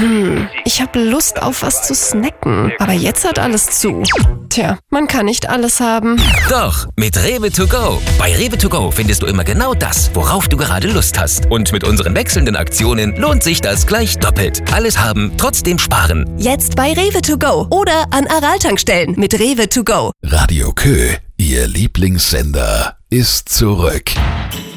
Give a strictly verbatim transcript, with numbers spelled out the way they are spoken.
Hm, ich habe Lust auf was zu snacken, aber jetzt hat alles zu. Tja, man kann nicht alles haben. Doch, mit Rewe to go. Bei Rewe to go findest du immer genau das, worauf du gerade Lust hast. Und mit unseren wechselnden Aktionen lohnt sich das gleich doppelt. Alles haben, trotzdem sparen. Jetzt bei Rewe to go oder an Aral-Tankstellen mit Rewe to go. Radio Kö, Ihr Lieblingssender, ist zurück.